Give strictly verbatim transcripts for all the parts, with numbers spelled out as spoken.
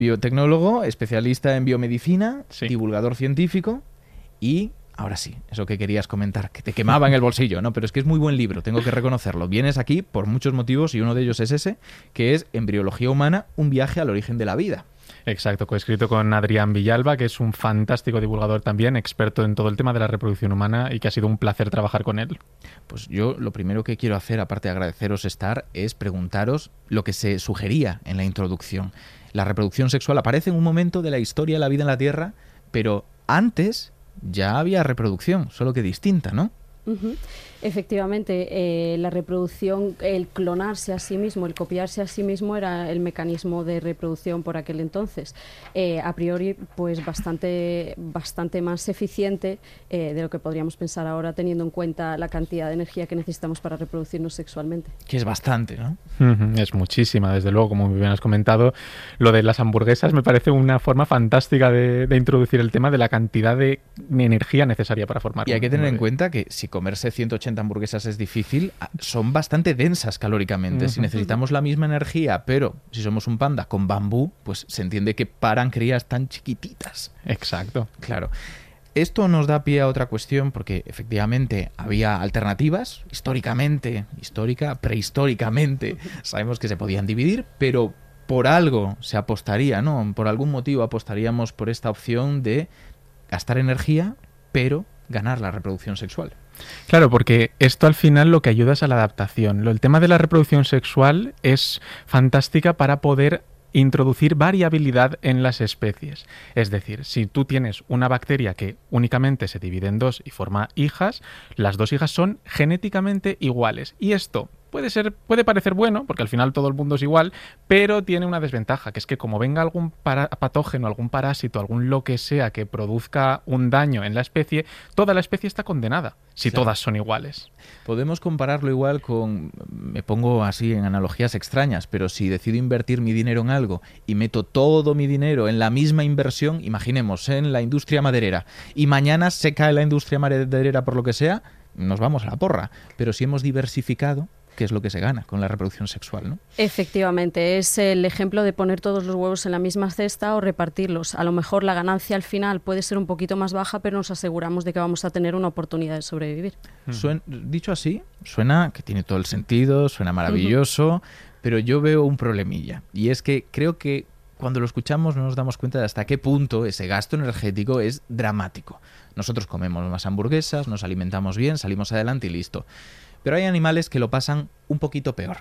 Biotecnólogo, especialista en biomedicina, Sí. divulgador científico y... Ahora sí, eso que querías comentar, que te quemaba en el bolsillo, ¿no? Pero es que es muy buen libro, tengo que reconocerlo. Vienes aquí por muchos motivos y uno de ellos es ese, que es Embriología humana, un viaje al origen de la vida. Exacto, coescrito con Adrián Villalba, que es un fantástico divulgador también, experto en todo el tema de la reproducción humana y que ha sido un placer trabajar con él. Pues yo lo primero que quiero hacer, aparte de agradeceros estar, es preguntaros lo que se sugería en la introducción. La reproducción sexual aparece en un momento de la historia de la vida en la Tierra, pero antes ya había reproducción, solo que distinta, ¿no? Uh-huh. Efectivamente, eh, la reproducción, el clonarse a sí mismo, el copiarse a sí mismo era el mecanismo de reproducción por aquel entonces. Eh, a priori, pues bastante, bastante más eficiente eh, de lo que podríamos pensar ahora, teniendo en cuenta la cantidad de energía que necesitamos para reproducirnos sexualmente. Que es bastante, ¿no? Uh-huh. Es muchísima, desde luego, como muy bien has comentado. Lo de las hamburguesas me parece una forma fantástica de, de introducir el tema de la cantidad de energía necesaria para formar. Y hay que tener en bebé. cuenta que si comerse ciento ochenta hamburguesas es difícil, son bastante densas calóricamente. Uh-huh. Si necesitamos la misma energía, pero si somos un panda con bambú, pues se entiende que paran crías tan chiquititas. Exacto. Claro. Esto nos da pie a otra cuestión porque efectivamente había alternativas, históricamente, histórica, prehistóricamente, sabemos que se podían dividir, pero por algo se apostaría, ¿no? Por algún motivo apostaríamos por esta opción de gastar energía, pero ganar la reproducción sexual. Claro, porque esto al final lo que ayuda es a la adaptación. El tema de la reproducción sexual es fantástica para poder introducir variabilidad en las especies. Es decir, si tú tienes una bacteria que únicamente se divide en dos y forma hijas, las dos hijas son genéticamente iguales. Y esto puede ser, puede parecer bueno, porque al final todo el mundo es igual, pero tiene una desventaja, que es que como venga algún para- patógeno, algún parásito, algún lo que sea que produzca un daño en la especie, toda la especie está condenada, si Claro. todas son iguales. Podemos compararlo igual con, me pongo así en analogías extrañas, pero si decido invertir mi dinero en algo y meto todo mi dinero en la misma inversión, imaginemos, en la industria maderera, y mañana se cae la industria maderera por lo que sea, nos vamos a la porra. Pero si hemos diversificado, ¿qué es lo que se gana con la reproducción sexual, ¿no? Efectivamente, es el ejemplo de poner todos los huevos en la misma cesta o repartirlos. A lo mejor la ganancia al final puede ser un poquito más baja, pero nos aseguramos de que vamos a tener una oportunidad de sobrevivir. Suen- dicho así, suena que tiene todo el sentido, suena maravilloso, uh-huh. pero yo veo un problemilla. Y es que creo que cuando lo escuchamos no nos damos cuenta de hasta qué punto ese gasto energético es dramático. Nosotros comemos más hamburguesas, nos alimentamos bien, salimos adelante y listo. Pero hay animales que lo pasan un poquito peor.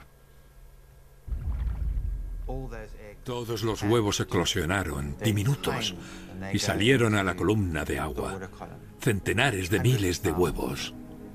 Todos los huevos eclosionaron, diminutos, y salieron a la columna de agua. Centenares de miles de huevos.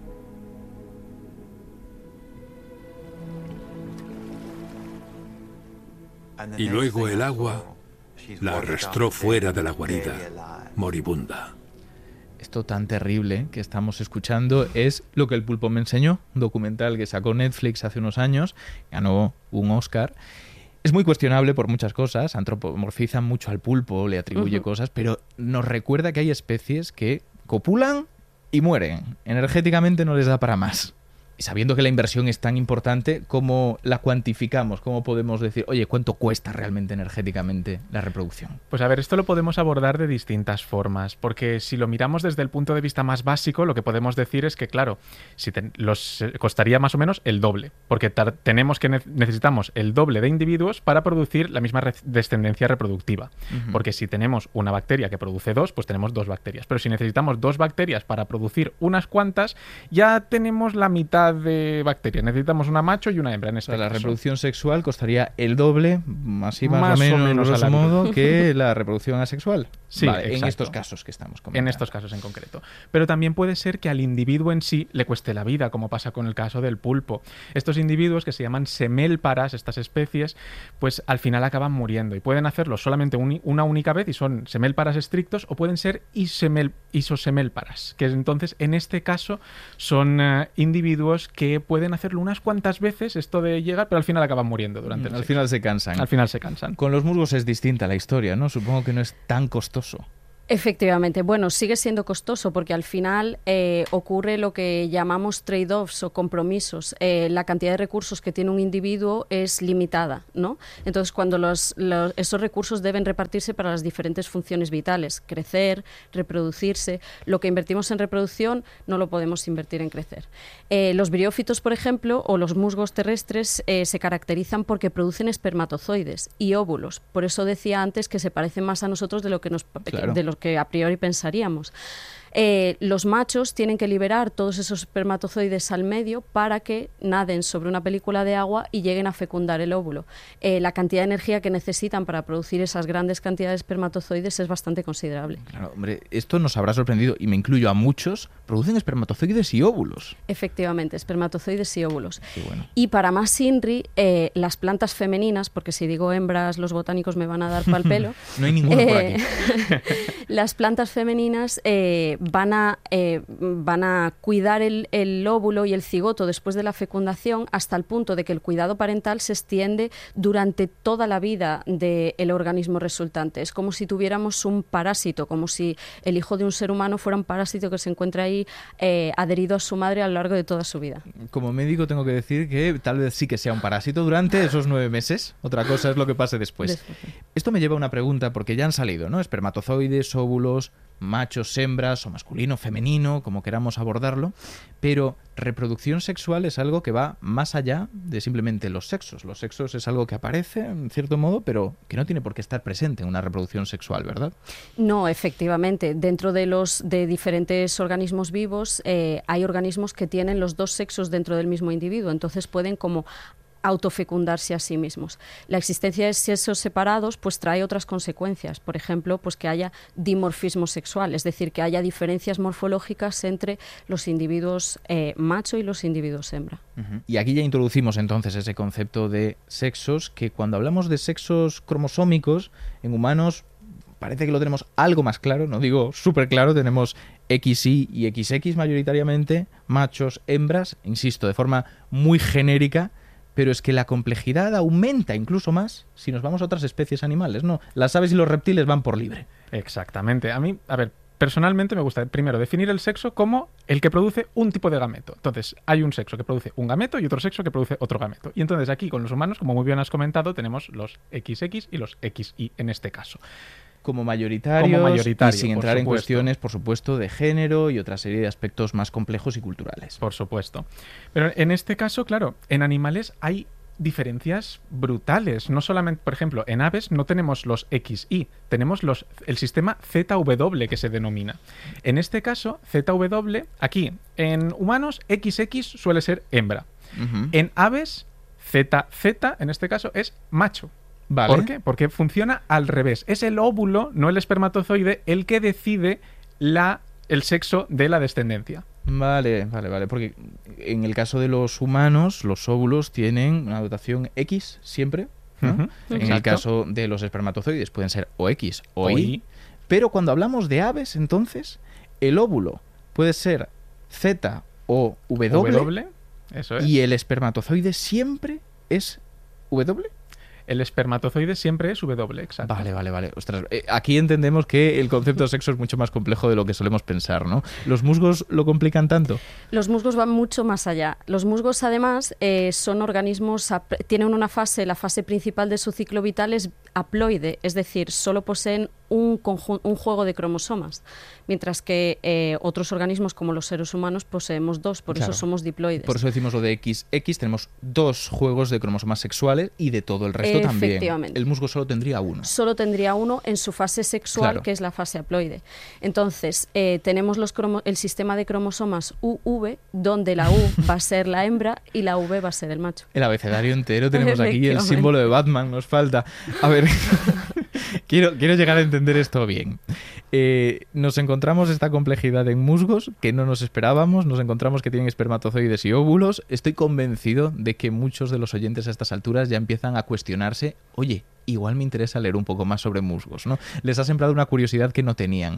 Y luego el agua la arrastró fuera de la guarida, moribunda. Esto tan terrible que estamos escuchando es Lo que el pulpo me enseñó, un documental que sacó Netflix hace unos años, ganó un Oscar. Es muy cuestionable por muchas cosas, antropomorfiza mucho al pulpo, le atribuye uh-huh. cosas, pero nos recuerda que hay especies que copulan y mueren. Energéticamente no les da para más. Y sabiendo que la inversión es tan importante, ¿cómo la cuantificamos? ¿Cómo podemos decir, oye, cuánto cuesta realmente energéticamente la reproducción? Pues a ver, esto lo podemos abordar de distintas formas, porque si lo miramos desde el punto de vista más básico, lo que podemos decir es que, claro, si te, los costaría más o menos el doble, porque tar, tenemos que ne- necesitamos el doble de individuos para producir la misma re- descendencia reproductiva. Uh-huh. Porque si tenemos una bacteria que produce dos, pues tenemos dos bacterias. Pero si necesitamos dos bacterias para producir unas cuantas, ya tenemos la mitad de bacterias. Necesitamos una macho y una hembra en este o sea, la caso. reproducción sexual costaría el doble, así más, más o menos, o menos grosso modo, que la reproducción asexual. Sí, vale, en estos casos que estamos comentando. En estos casos en concreto. Pero también puede ser que al individuo en sí le cueste la vida, como pasa con el caso del pulpo. Estos individuos que se llaman semélparas, estas especies, pues al final acaban muriendo y pueden hacerlo solamente un, una única vez y son semélparas estrictos, o pueden ser isemel, isosemélparas, que entonces en este caso son uh, individuos que pueden hacerlo unas cuantas veces, esto de llegar, pero al final acaban muriendo durante el Al sexo. final se cansan. Al final se cansan. Con los musgos es distinta la historia, ¿no? Supongo que no es tan costoso. Efectivamente. Bueno, sigue siendo costoso porque al final eh, ocurre lo que llamamos trade-offs o compromisos. Eh, la cantidad de recursos que tiene un individuo es limitada, ¿no? Entonces, cuando los, los, esos recursos deben repartirse para las diferentes funciones vitales, crecer, reproducirse, lo que invertimos en reproducción no lo podemos invertir en crecer. Eh, los briófitos, por ejemplo, o los musgos terrestres eh, se caracterizan porque producen espermatozoides y óvulos. Por eso decía antes que se parecen más a nosotros de lo que nos Claro. de lo que a priori pensaríamos. Eh, los machos tienen que liberar todos esos espermatozoides al medio para que naden sobre una película de agua y lleguen a fecundar el óvulo. Eh, la cantidad de energía que necesitan para producir esas grandes cantidades de espermatozoides es bastante considerable. Claro, hombre, esto nos habrá sorprendido, y me incluyo a muchos, producen espermatozoides y óvulos. Efectivamente, espermatozoides y óvulos. Qué bueno. Y para más INRI, eh, las plantas femeninas, porque si digo hembras, los botánicos me van a dar pal pelo. No hay ninguno por aquí. Las plantas femeninas eh, van, a, eh, van a cuidar el, el óvulo y el cigoto después de la fecundación hasta el punto de que el cuidado parental se extiende durante toda la vida del organismo resultante. Es como si tuviéramos un parásito, como si el hijo de un ser humano fuera un parásito que se encuentra ahí eh, adherido a su madre a lo largo de toda su vida. Como médico tengo que decir que tal vez sí que sea un parásito durante esos nueve meses. Otra cosa es lo que pase después. Después. Esto me lleva a una pregunta, porque ya han salido, ¿no? Espermatozoides, óvulos, machos, hembras, o masculino, femenino, como queramos abordarlo. Pero reproducción sexual es algo que va más allá de simplemente los sexos. Los sexos es algo que aparece, en cierto modo, pero que no tiene por qué estar presente en una reproducción sexual, ¿verdad? No, efectivamente. Dentro de los de diferentes organismos vivos eh, hay organismos que tienen los dos sexos dentro del mismo individuo, entonces pueden como autofecundarse a sí mismos. La existencia de sexos separados pues trae otras consecuencias, por ejemplo, pues que haya dimorfismo sexual, es decir, que haya diferencias morfológicas entre los individuos eh, macho y los individuos hembra. Uh-huh. Y aquí ya introducimos entonces ese concepto de sexos, que cuando hablamos de sexos cromosómicos en humanos parece que lo tenemos algo más claro, no digo súper claro, tenemos equis y y equis equis mayoritariamente, machos, hembras, insisto, de forma muy genérica. Pero es que la complejidad aumenta incluso más si nos vamos a otras especies animales, ¿no? Las aves y los reptiles van por libre. Exactamente. A mí, a ver, personalmente me gusta primero definir el sexo como el que produce un tipo de gameto. Entonces, hay un sexo que produce un gameto y otro sexo que produce otro gameto. Y entonces aquí con los humanos, como muy bien has comentado, tenemos los equis equis y los equis y en este caso. Como mayoritarios, Como mayoritario, y sin por entrar en supuesto. cuestiones, por supuesto, de género y otra serie de aspectos más complejos y culturales. Por supuesto. Pero en este caso, claro, en animales hay diferencias brutales. No solamente, por ejemplo, en aves no tenemos los equis y, tenemos los, el sistema zeta doble u que se denomina. En este caso, zeta doble u, aquí, en humanos, equis equis suele ser hembra. Uh-huh. En aves, zeta zeta, en este caso, es macho. Vale. ¿Por qué? Porque funciona al revés. Es el óvulo, no el espermatozoide, el que decide la, el sexo de la descendencia. Vale, vale, vale. Porque en el caso de los humanos, los óvulos tienen una dotación X siempre, ¿no? Ujú, En el exacto. caso de los espermatozoides pueden ser o X o, O Y. Y. Pero cuando hablamos de aves, entonces, el óvulo puede ser Z o W, W, eso es. y el espermatozoide siempre es W. El espermatozoide siempre es W, exacto. Vale, vale, vale. Ostras, eh, aquí entendemos que el concepto de sexo es mucho más complejo de lo que solemos pensar, ¿no? ¿Los musgos lo complican tanto? Los musgos van mucho más allá. Los musgos, además, eh, son organismos, ap- tienen una fase, la fase principal de su ciclo vital es haploide, es decir, solo poseen un, conjun- un juego de cromosomas, mientras que eh, otros organismos como los seres humanos poseemos dos, por Claro. eso somos diploides. Por eso decimos lo de equis equis, tenemos dos juegos de cromosomas sexuales y de todo el resto también. Efectivamente. El musgo solo tendría uno. Solo tendría uno en su fase sexual, Claro. que es la fase haploide. Entonces, eh, tenemos los cromo- el sistema de cromosomas U V, donde la U va a ser la hembra y la V va a ser el macho. El abecedario entero tenemos aquí, el Efectivamente. símbolo de Batman, nos falta. A ver, quiero, quiero llegar a entender esto bien. Eh, nos encontramos esta complejidad en musgos que no nos esperábamos, nos encontramos que tienen espermatozoides y óvulos. Estoy convencido de que muchos de los oyentes a estas alturas ya empiezan a cuestionarse, oye, igual me interesa leer un poco más sobre musgos, ¿no? Les ha sembrado una curiosidad que no tenían.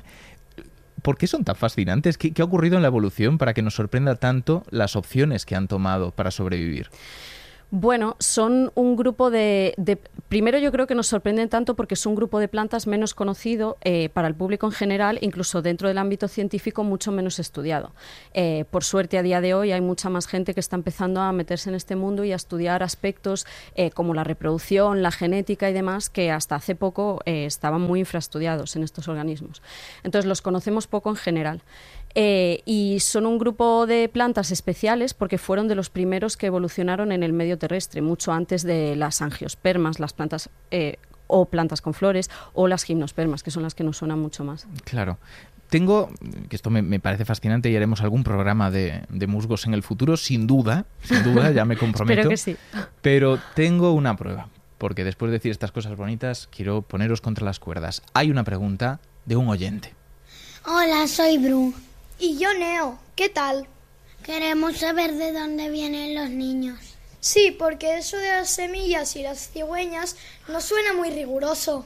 ¿Por qué son tan fascinantes? ¿Qué, qué ha ocurrido en la evolución para que nos sorprenda tanto las opciones que han tomado para sobrevivir? Bueno, son un grupo de, de... Primero yo creo que nos sorprenden tanto porque es un grupo de plantas menos conocido eh, para el público en general, incluso dentro del ámbito científico mucho menos estudiado. Eh, por suerte a día de hoy hay mucha más gente que está empezando a meterse en este mundo y a estudiar aspectos eh, como la reproducción, la genética y demás que hasta hace poco eh, estaban muy infraestudiados en estos organismos. Entonces los conocemos poco en general. Eh, y son un grupo de plantas especiales porque fueron de los primeros que evolucionaron en el medio terrestre, mucho antes de las angiospermas, las plantas eh, o plantas con flores, o las gimnospermas, que son las que nos suenan mucho más. Claro. Tengo, que esto me, me parece fascinante y haremos algún programa de, de musgos en el futuro, sin duda, sin duda, ya me comprometo. Espero que sí. Pero tengo una prueba, porque después de decir estas cosas bonitas, quiero poneros contra las cuerdas. Hay una pregunta de un oyente. Hola, soy Bru. Y yo, Neo. ¿Qué tal? Queremos saber de dónde vienen los niños. Sí, porque eso de las semillas y las cigüeñas nos suena muy riguroso.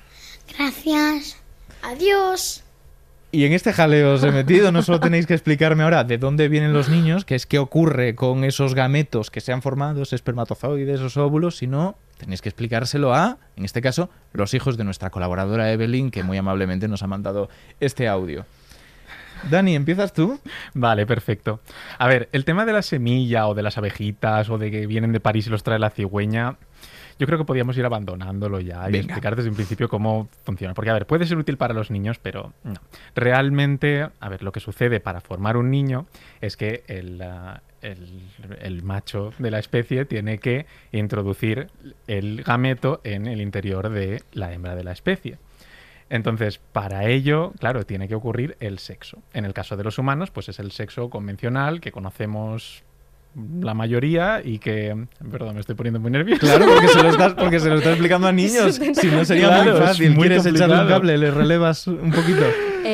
Gracias. Adiós. Y en este jaleo os he metido, no solo tenéis que explicarme ahora de dónde vienen los niños, que es qué ocurre con esos gametos que se han formado, esos espermatozoides, esos óvulos, sino tenéis que explicárselo a, en este caso, los hijos de nuestra colaboradora Evelyn, que muy amablemente nos ha mandado este audio. Dani, ¿empiezas tú? Vale, perfecto. A ver, el tema de la semilla o de las abejitas o de que vienen de París y los trae la cigüeña, yo creo que podíamos ir abandonándolo ya y Venga. explicar desde un principio cómo funciona. Porque, a ver, puede ser útil para los niños, pero no. Realmente, a ver, lo que sucede para formar un niño es que el, uh, el, el macho de la especie tiene que introducir el gameto en el interior de la hembra de la especie. Entonces, para ello, claro, tiene que ocurrir el sexo. En el caso de los humanos, pues es el sexo convencional que conocemos la mayoría y que... Perdón, me estoy poniendo muy nervioso. Claro, porque se lo estás, porque se lo estás explicando a niños. Si no sería claro, muy fácil. Muy ¿Quieres complicado. Echarle un cable? ¿Le relevas un poquito?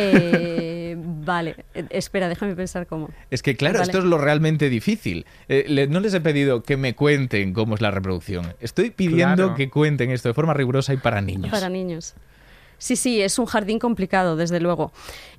Eh, vale, espera, déjame pensar cómo. Es que, claro, vale. Esto es lo realmente difícil. Eh, le, no les he pedido que me cuenten cómo es la reproducción. Estoy pidiendo claro. que cuenten esto de forma rigurosa y para niños. Para niños. Sí, sí, es un jardín complicado, desde luego.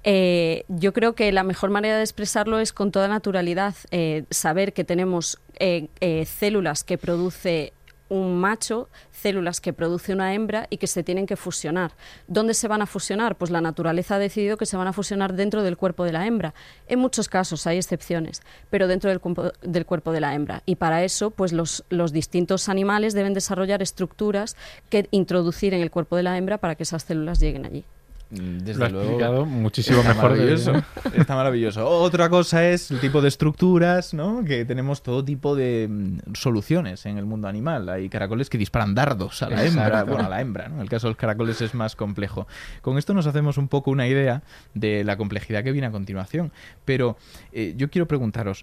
Eh, yo creo que la mejor manera de expresarlo es con toda naturalidad, eh, saber que tenemos eh, eh, células que produce un macho, células que produce una hembra y que se tienen que fusionar. ¿Dónde se van a fusionar? Pues la naturaleza ha decidido que se van a fusionar dentro del cuerpo de la hembra. En muchos casos hay excepciones, pero dentro del, cuerpo, del cuerpo de la hembra. Y para eso, pues los, los distintos animales deben desarrollar estructuras que introducir en el cuerpo de la hembra para que esas células lleguen allí. Desde lo has luego, explicado muchísimo está mejor. Maravilloso. Está maravilloso. Otra cosa es el tipo de estructuras, ¿no? Que tenemos todo tipo de mm, soluciones en el mundo animal. Hay caracoles que disparan dardos a la Exacto. hembra. Bueno, a la hembra, ¿no? El caso de los caracoles es más complejo. Con esto nos hacemos un poco una idea de la complejidad que viene a continuación. Pero eh, yo quiero preguntaros,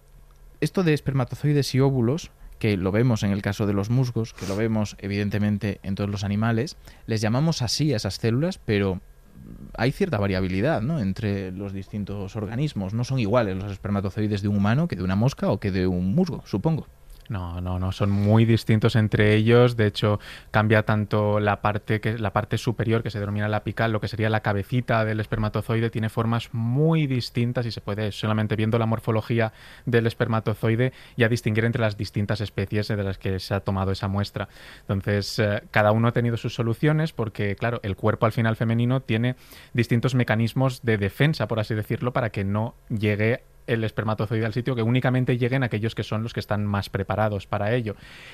esto de espermatozoides y óvulos, que lo vemos en el caso de los musgos, que lo vemos evidentemente en todos los animales, les llamamos así a esas células, pero hay cierta variabilidad, ¿no?, entre los distintos organismos. No son iguales los espermatozoides de un humano que de una mosca o que de un musgo, supongo. No, no, no, son muy distintos entre ellos. De hecho, cambia tanto la parte que la parte superior, que se denomina la apical, lo que sería la cabecita del espermatozoide, tiene formas muy distintas y se puede, solamente viendo la morfología del espermatozoide, ya distinguir entre las distintas especies de las que se ha tomado esa muestra. Entonces, eh, cada uno ha tenido sus soluciones porque, claro, el cuerpo al final femenino tiene distintos mecanismos de defensa, por así decirlo, para que no llegue el espermatozoide al sitio, que únicamente lleguen aquellos que son los que están más preparados para ello.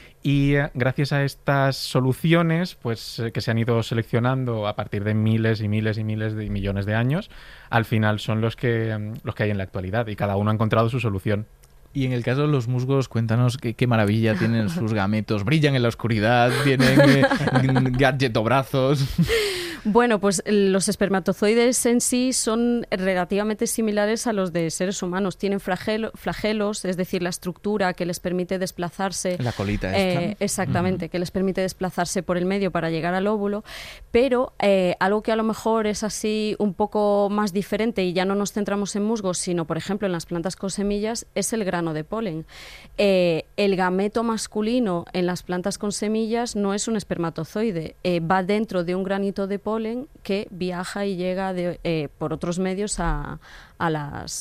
Y eh, gracias a estas soluciones, pues eh, que se han ido seleccionando a partir de miles y miles y miles de millones de años, al final son los que, los que hay en la actualidad y cada uno ha encontrado su solución. Y en el caso de los musgos, cuéntanos qué, qué maravilla tienen sus gametos. Brillan en la oscuridad, tienen eh, gadgetobrazos. Bueno, pues los espermatozoides en sí son relativamente similares a los de seres humanos. Tienen flagelo, flagelos, es decir, la estructura que les permite desplazarse. La colita eh, esta. Exactamente, uh-huh. que les permite desplazarse por el medio para llegar al óvulo. Pero eh, algo que a lo mejor es así un poco más diferente, y ya no nos centramos en musgos, sino, por ejemplo, en las plantas con semillas, es el grano de polen. Eh, el gameto masculino en las plantas con semillas no es un espermatozoide, eh, va dentro de un granito de polen que viaja y llega de, eh, por otros medios a, a, las,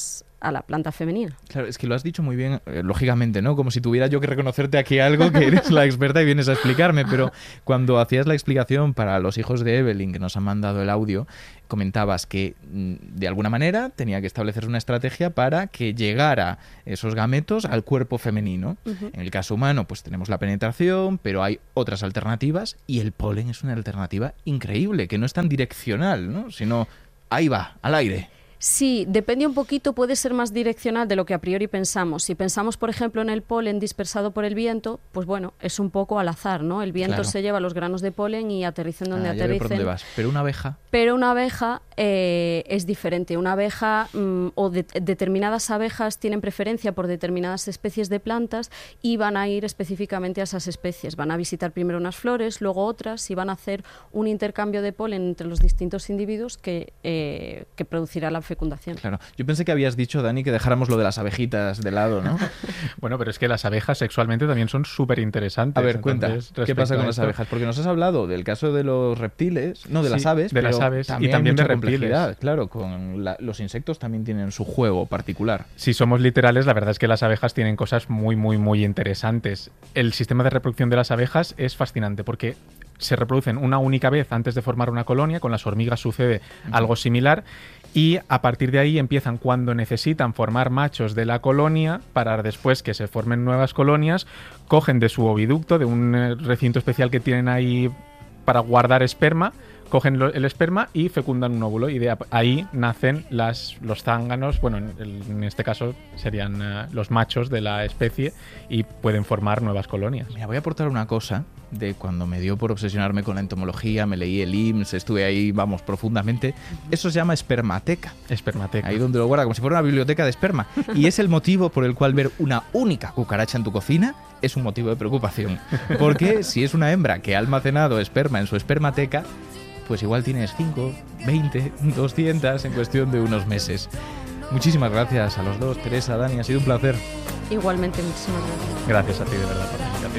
a la planta femenina. Claro, es que lo has dicho muy bien, eh, lógicamente, ¿no? Como si tuviera yo que reconocerte aquí algo, que eres la experta y vienes a explicarme, pero cuando hacías la explicación para los hijos de Evelyn, que nos han mandado el audio, comentabas que de alguna manera tenía que establecerse una estrategia para que llegara esos gametos al cuerpo femenino. Uh-huh. En el caso humano, pues tenemos la penetración, pero hay otras alternativas y el polen es una alternativa increíble, que no es tan direccional, ¿no? Sino ahí va, al aire. Sí, depende un poquito, puede ser más direccional de lo que a priori pensamos. Si pensamos, por ejemplo, en el polen dispersado por el viento, pues bueno, es un poco al azar, ¿no? El viento claro. se lleva los granos de polen y aterricen donde ah, aterricen. Ya veo por dónde vas. Pero una abeja... Pero una abeja eh, es diferente. Una abeja mmm, o de, determinadas abejas tienen preferencia por determinadas especies de plantas y van a ir específicamente a esas especies. Van a visitar primero unas flores, luego otras y van a hacer un intercambio de polen entre los distintos individuos que, eh, que producirá la fecundación. Claro. Yo pensé que habías dicho, Dani, que dejáramos lo de las abejitas de lado, ¿no? Bueno, pero es que las abejas sexualmente también son súper interesantes. A ver, cuenta, ¿qué pasa con las abejas? Porque nos has hablado del caso de los reptiles, no, de sí, las aves, de pero las aves también y también de reptiles. Claro, con la, los insectos también tienen su juego particular. Si somos literales, la verdad es que las abejas tienen cosas muy, muy, muy interesantes. El sistema de reproducción de las abejas es fascinante porque se reproducen una única vez antes de formar una colonia. Con las hormigas sucede uh-huh. algo similar. Y a partir de ahí empiezan cuando necesitan formar machos de la colonia para después que se formen nuevas colonias, cogen de su oviducto, de un recinto especial que tienen ahí para guardar esperma, cogen lo, el esperma y fecundan un óvulo y de ahí nacen las, los zánganos, bueno, en, en este caso serían uh, los machos de la especie y pueden formar nuevas colonias. Mira, voy a aportar una cosa de cuando me dio por obsesionarme con la entomología, me leí el I M S S, estuve ahí, vamos, profundamente. Eso se llama espermateca. Espermateca. Ahí donde lo guarda, como si fuera una biblioteca de esperma. Y es el motivo por el cual ver una única cucaracha en tu cocina es un motivo de preocupación. Porque si es una hembra que ha almacenado esperma en su espermateca, pues igual tienes cinco, veinte, doscientas en cuestión de unos meses. Muchísimas gracias a los dos, Teresa, Dani, ha sido un placer. Igualmente, muchísimas gracias. Gracias a ti, de verdad.